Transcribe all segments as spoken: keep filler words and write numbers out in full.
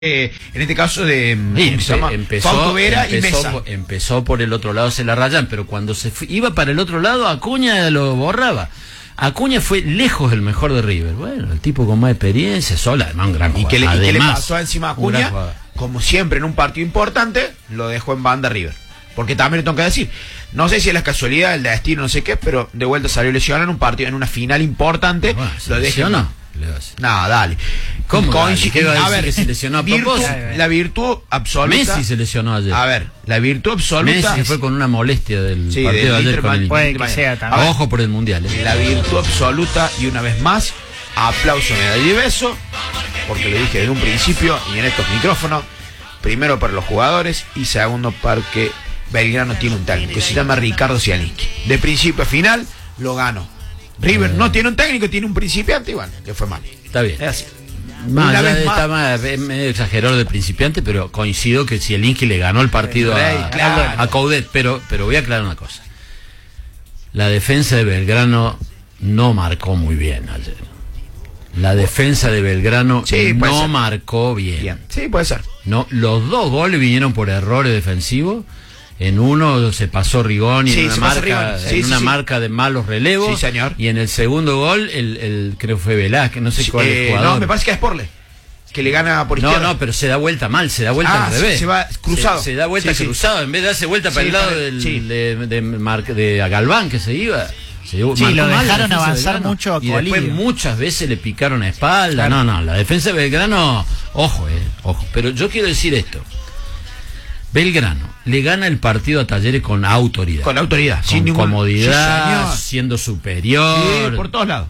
Eh, en este caso de sí, empe empezó, Fausto Vera empezó, y Mesa. Empezó por el otro lado, se la rayan, pero cuando se iba para el otro lado, Acuña lo borraba. Acuña fue lejos el mejor de River. Bueno, el tipo con más experiencia, sola, además un gran jugador. ¿Y qué le, además, y qué le pasó encima a Acuña? Como siempre en un partido importante, lo dejó en banda River. Porque también le tengo que decir, no sé si es la casualidad, el destino, no sé qué, pero de vuelta salió lesionado en un partido, en una final importante. Bueno, lo dejó. No, dale. ¿Cómo? Dale? ¿Qué va a, a ver, que se lesionó a virtud, la virtud absoluta. Messi se lesionó ayer. A ver, la virtud absoluta. Messi fue con una molestia del sí, partido de ayer con el, puede que sea también. Ojo por el mundial. ¿eh? La virtud absoluta, y una vez más, aplauso, medalla y beso, porque lo dije desde un principio y en estos micrófonos. Primero para los jugadores y segundo porque Belgrano tiene un técnico que se llama Ricardo Zielinski. De principio a final lo ganó. River eh. no tiene un técnico, tiene un principiante y bueno, que fue mal. Está bien. Es así. Más, Una vez está más, más medio exagerado de principiante, pero coincido que Zielinski le ganó el partido Rey, a, claro. a Coudet, pero, pero voy a aclarar una cosa. La defensa de Belgrano no marcó muy bien ayer. La defensa de Belgrano sí, no ser. marcó bien. bien. Sí, puede ser. No, los dos goles vinieron por errores defensivos. En uno se pasó Rigoni sí, en una, marca, sí, en sí, una sí. marca de malos relevos. Sí, señor. Y en el segundo gol, el, el creo fue Velázquez, no sé sí, cuál eh, es el jugador. No, me parece que es Porle, que le gana por izquierda. No, no, pero se da vuelta mal, se da vuelta ah, al revés. Se va cruzado. Se, se da vuelta sí, cruzado, sí. en vez de darse vuelta sí, para el lado del, sí. de, de, de, de Galván que se iba. Se sí, lo dejaron avanzar de mucho a y después muchas veces le picaron a espalda. Claro. No, no, la defensa de Belgrano, ojo, eh, ojo. Pero yo quiero decir esto. Belgrano le gana el partido a Talleres con autoridad. Con autoridad, con sin ningún... comodidad, sí, siendo superior. Sí, por todos lados.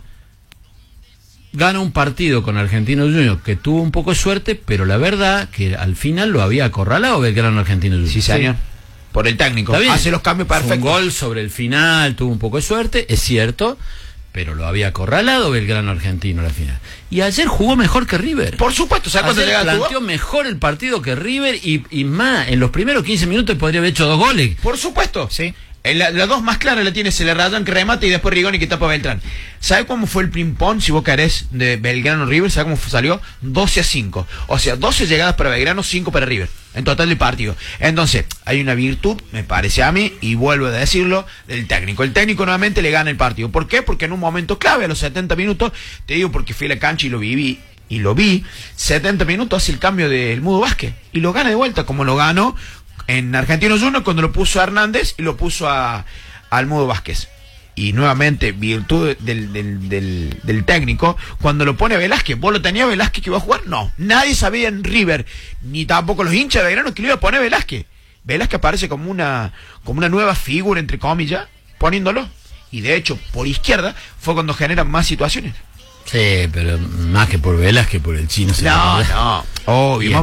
Gana un partido con Argentino Juniors que tuvo un poco de suerte, pero la verdad que al final lo había acorralado Belgrano Argentino Juniors. Sí, señor. Sí. Por el técnico. Hace los cambios perfectos. Un gol sobre el final, tuvo un poco de suerte, es cierto, pero lo había acorralado Belgrano Argentino al final. Y ayer jugó mejor que River. Por supuesto, ¿sabes cuándo le planteó mejor el partido que River y, y más, en los primeros quince minutos podría haber hecho dos goles. Por supuesto, sí. La, la dos más clara la tiene Celerrayán que remata y después Rigoni que tapa a Beltrán. ¿Sabe cómo fue el ping-pong, si vos querés, de Belgrano River? ¿Sabe cómo salió? doce a cinco. O sea, doce llegadas para Belgrano, cinco para River. En total del partido. Entonces, hay una virtud, me parece a mí, y vuelvo a decirlo, del técnico. El técnico nuevamente le gana el partido. ¿Por qué? Porque en un momento clave, a los setenta minutos, te digo porque fui a la cancha y lo viví, y lo vi, setenta minutos hace el cambio del Mudo Vázquez. Y lo gana de vuelta, como lo ganó en Argentino Juniors cuando lo puso a Hernández y lo puso a al Mudo Vázquez. Y nuevamente, virtud del, del, del, del técnico, cuando lo pone a Velázquez. ¿Vos lo tenías Velázquez que iba a jugar? No. Nadie sabía en River, ni tampoco los hinchas de Belgrano, que le iba a poner a Velázquez. Velázquez aparece como una, como una nueva figura, entre comillas, poniéndolo. Y de hecho, por izquierda, fue cuando generan más situaciones. Sí, pero más que por Velázquez, por el chino. No, no. Obvio.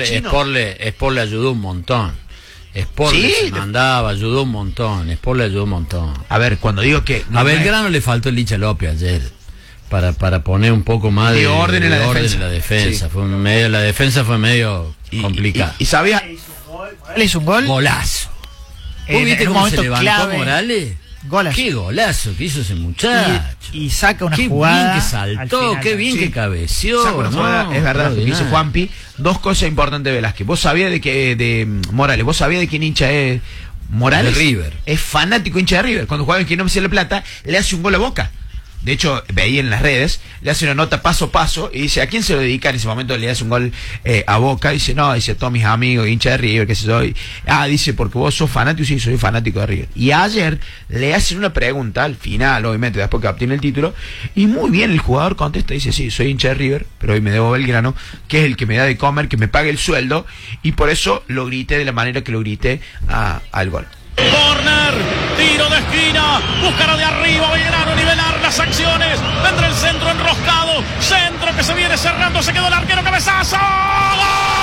Sport le ayudó un montón. Sport ¿Sí? se mandaba, ayudó un montón. Sport le ayudó un montón. A ver, cuando digo que... No a Belgrano le faltó el Licha López ayer. Para, para poner un poco más de, de orden, en, de la orden defensa. en la defensa. Sí. Fue medio, la defensa fue medio y, complicada. Y, y, y sabía... ¿Él hizo un gol? Golazo. ¿Vos en, viste en cómo se levantó clave. Morales? Golazo. Qué golazo que hizo ese muchacho. Y, y saca una qué jugada. Qué bien que saltó, final, qué bien sí. que cabeció. Saca una jugada, no, es verdad, lo que hizo Juanpi. Dos cosas importantes de Velázquez. Vos sabías de que de Morales, vos sabías de quién hincha es Morales. De River. Es fanático hincha de River. Cuando juega en Quilmes de la Plata, le hace un gol a Boca. De hecho, veía en las redes, le hace una nota paso a paso y dice, ¿a quién se lo dedica? En ese momento le hace un gol eh, a Boca. Dice, no, dice, todos mis amigos, hincha de River, qué sé yo. Y, ah, dice, porque vos sos fanático, sí, soy fanático de River. Y ayer le hacen una pregunta al final, obviamente, después que obtiene el título, y muy bien el jugador contesta, dice, sí, soy hincha de River, pero hoy me debo Belgrano, que es el que me da de comer, que me pague el sueldo, y por eso lo grité de la manera que lo grité a, al gol. Corner, tiro de esquina, buscará de arriba Belgrano, nivelar las acciones, vendrá el centro enroscado, centro que se viene cerrando, se quedó el arquero, cabezazo, ¡gol!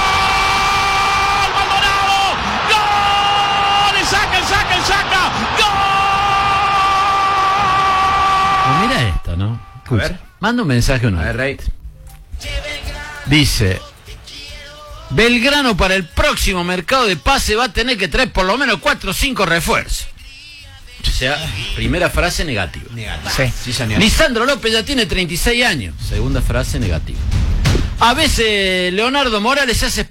¡Maldonado! ¡Gol! ¡Y saca, el saca, el saca! ¡Gol! Pues mira esto, ¿no? Escucha, a ver. Manda un mensaje a uno. A ver, Rey. Dice... Belgrano para el próximo mercado de pase va a tener que traer por lo menos cuatro o cinco refuerzos. O sea, primera frase negativa. Negativa. Sí. Sí, señor. Lisandro López ya tiene treinta y seis años. Segunda frase negativa. A veces Leonardo Morales hace